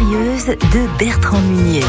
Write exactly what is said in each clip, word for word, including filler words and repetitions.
mystérieuse de Bertrand Munier.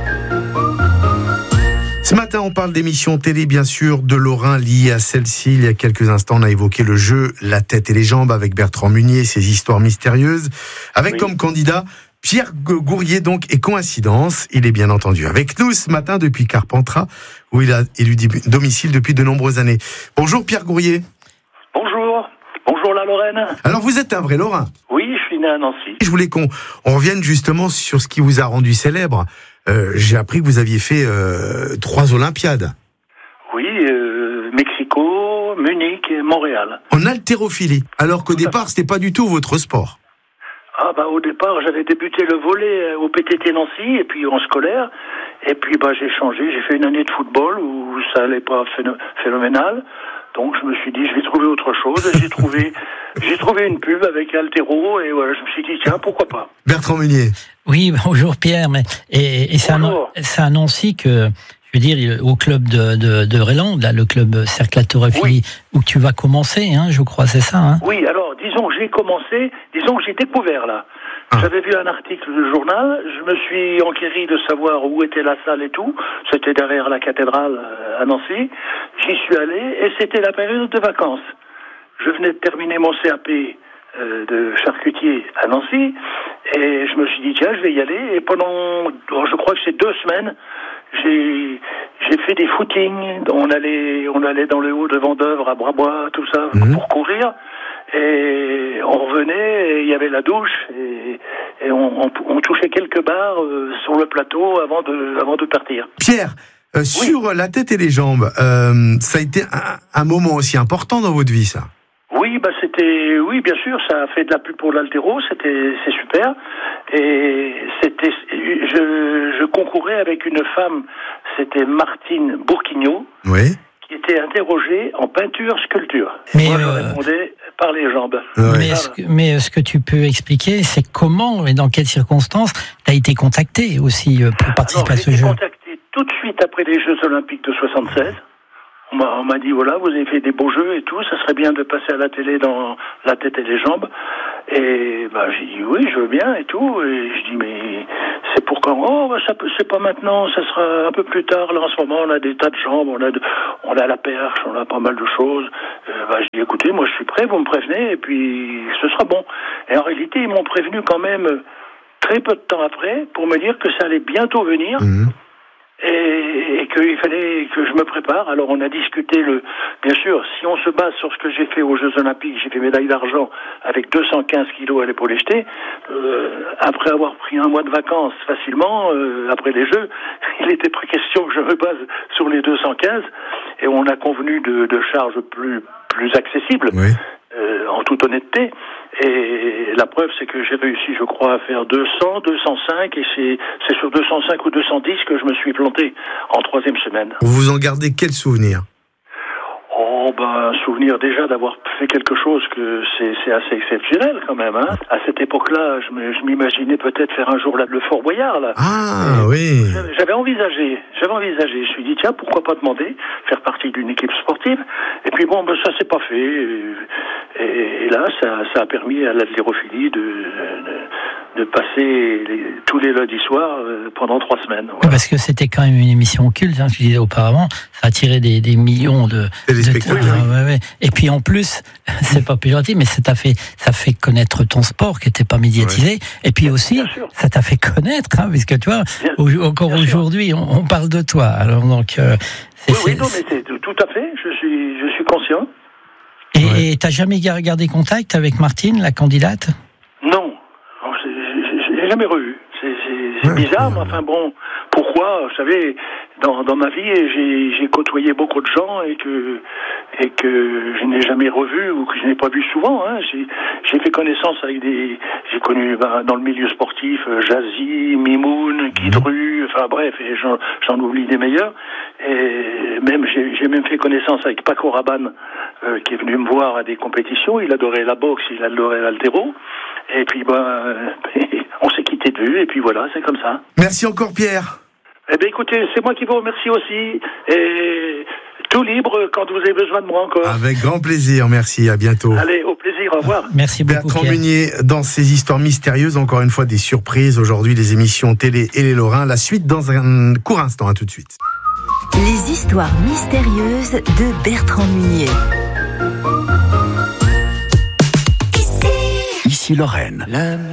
Ce matin, on parle d'émissions télé, bien sûr, de Lorrain liées à celle-ci. Il y a quelques instants, on a évoqué le jeu La tête et les jambes avec Bertrand Munier, ses histoires mystérieuses, avec oui. comme candidat Pierre Gourrier, donc, et coïncidence, il est bien entendu avec nous ce matin depuis Carpentras, où il a élu domicile depuis de nombreuses années. Bonjour Pierre Gourrier. Bonjour. Bonjour la Lorraine. Alors vous êtes un vrai Lorrain. Oui, je suis né à Nancy. Je voulais qu'on on revienne justement sur ce qui vous a rendu célèbre. Euh, j'ai appris que vous aviez fait euh, trois Olympiades. Oui, euh, Mexico, Munich et Montréal. En haltérophilie, alors qu'au départ, c'était pas du tout votre sport. Ah bah au départ, j'avais débuté le volley au P T T Nancy et puis en scolaire. Et puis bah j'ai changé, j'ai fait une année de football où ça allait pas phénoménal. Donc je me suis dit je vais trouver autre chose. Et j'ai trouvé j'ai trouvé une pub avec Altéro et voilà, je me suis dit tiens pourquoi pas. Bertrand Munier. Oui, bonjour Pierre, mais et, et ça, annonce, ça annonce aussi que je veux dire au club de de, de Réland, là le club Cercle Haltérophilie, oui. où tu vas commencer, hein, je crois, c'est ça. Hein. Oui, alors disons que j'ai commencé, disons que j'ai découvert là. Ah. J'avais vu un article de journal, je me suis enquéri de savoir où était la salle et tout. C'était derrière la cathédrale à Nancy. J'y suis allé et c'était la période de vacances. Je venais de terminer mon C A P euh, de charcutier à Nancy et je me suis dit tiens, je vais y aller. Et pendant, je crois que c'est deux semaines, j'ai j'ai fait des footings. On allait on allait dans le haut de Vendeuvre à Brabois, tout ça mmh. pour courir. Et on revenait, et il y avait la douche, et, et on, on, on touchait quelques barres euh, sur le plateau avant de, avant de partir. Pierre, euh, oui. sur La tête et les jambes, euh, ça a été un, un moment aussi important dans votre vie, ça? Oui, bah c'était, oui, bien sûr, ça a fait de la pub pour l'haltéro, c'était, c'est super. Et c'était, je, je concourais avec une femme, c'était Martine Bourquignot. Oui. Qui était interrogée en peinture-sculpture. Mais moi, je euh... répondais par les jambes. Ouais. Mais, est-ce que, mais ce que tu peux expliquer, c'est comment et dans quelles circonstances tu as été contacté aussi pour participer Alors, à ce jeu. J'ai été jeu contacté tout de suite après les Jeux Olympiques de soixante-seize. On m'a, on m'a dit, voilà, vous avez fait des beaux jeux et tout, ça serait bien de passer à la télé dans La tête et les jambes. Et bah, j'ai dit, oui, je veux bien et tout. Et je dis, mais c'est pour quand? Oh, bah, ça peut, c'est pas maintenant, ça sera un peu plus tard. Là, en ce moment, on a des tas de jambes, on a, de, on a la perche, on a pas mal de choses. Euh, bah, j'ai dit, écoutez, moi, je suis prêt, vous me prévenez, et puis ce sera bon. Et en réalité, ils m'ont prévenu quand même très peu de temps après pour me dire que ça allait bientôt venir. Mmh. Et, et qu'il fallait que je me prépare. Alors on a discuté le, bien sûr, si on se base sur ce que j'ai fait aux Jeux Olympiques, j'ai fait médaille d'argent avec deux cent quinze kilos à l'épaule jetée. Euh, après avoir pris un mois de vacances facilement, euh, après les Jeux, il était pris question que je me base sur les deux cent quinze et on a convenu de, de charges plus plus accessibles. Oui. Euh, en toute honnêteté, et la preuve c'est que j'ai réussi, je crois, à faire deux cents, deux cent cinq, et c'est, c'est sur deux cent cinq ou deux cent dix que je me suis planté en troisième semaine. Vous en gardez quel souvenir? Oh ben, souvenir déjà d'avoir fait quelque chose que c'est, c'est assez exceptionnel quand même. Hein. À cette époque-là, je, me, je m'imaginais peut-être faire un jour là, le Fort Boyard. Là. Ah et oui. J'avais, j'avais envisagé, j'avais envisagé. Je me suis dit tiens, pourquoi pas demander faire partie d'une équipe sportive. Et puis bon, ben ça s'est pas fait. Et, et, et là, ça, ça a permis à l'haltérophilie de, de, de passer les, tous les lundis soirs euh, pendant trois semaines. Voilà. Parce que c'était quand même une émission culte, hein, je disais auparavant. Ça attirait des, des millions de spectacles. Ah, ouais, ouais. Et puis en plus, c'est pas péjoratif, mais ça t'a fait, ça fait connaître ton sport qui n'était pas médiatisé. Ouais. Et puis aussi, ça t'a fait connaître, hein, parce que tu vois, au, encore bien aujourd'hui, on, on parle de toi. Alors donc, euh, c'est, oui, c'est, oui, non, mais c'est tout à fait. Je suis, je suis conscient. Et ouais. t'as jamais gardé contact avec Martine, la candidate? Non, je l'ai jamais revu. C'est, c'est, c'est ouais. bizarre, mais enfin bon, pourquoi? Vous savez, dans, dans ma vie, j'ai, j'ai côtoyé beaucoup de gens et que, et que je n'ai jamais revu ou que je n'ai pas vu souvent. Hein. J'ai, j'ai fait connaissance avec des... J'ai connu ben, dans le milieu sportif euh, Jazzy, Mimoun, Guidru, enfin bref, et j'en, j'en oublie des meilleurs. Et même j'ai, j'ai même fait connaissance avec Paco Rabanne, euh, qui est venu me voir à des compétitions. Il adorait la boxe, il adorait l'haltéro. Et puis ben, on s'est quitté de vue, et puis voilà, c'est comme ça. Merci encore Pierre. Eh bien écoutez, c'est moi qui vous remercie aussi, et tout libre quand vous avez besoin de moi encore. Avec grand plaisir, merci, à bientôt. Allez, au plaisir, au revoir. Merci beaucoup. Bertrand Meunier, dans ces histoires mystérieuses, encore une fois des surprises. Aujourd'hui, les émissions télé et les Lorrains. La suite dans un court instant, à tout de suite. Les histoires mystérieuses de Bertrand Meunier. Ici Lorraine.